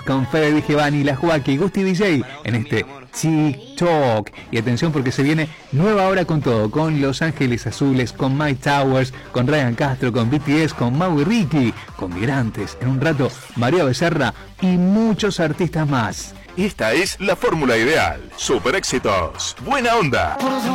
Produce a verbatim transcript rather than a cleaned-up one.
con Fede Di Giovanni, La Joaquí y Gusti D J en este TikTok. Y atención porque se viene nueva hora con todo, con Los Ángeles Azules, con Mike Towers, con Ryan Castro, con B T S, con Mau y Ricky, con Migrantes, en un rato María Becerra y muchos artistas más. Esta es la fórmula ideal. Super éxitos, buena onda.